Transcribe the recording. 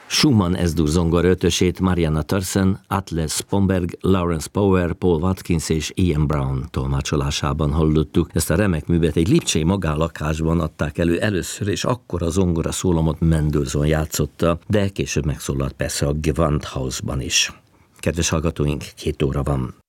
Schumann S-dur zongora ötösét Marianna Törsen, Atle Spomberg, Lawrence Power, Paul Watkins és Ian Brown tolmácsolásában hallottuk. Ezt a remek művet egy lipcsei magánlakásban adták elő először, és akkor a zongora szólomot Mendelssohn játszotta, de később megszólalt persze a Gewandhausban is. Kedves hallgatóink, 2 óra van.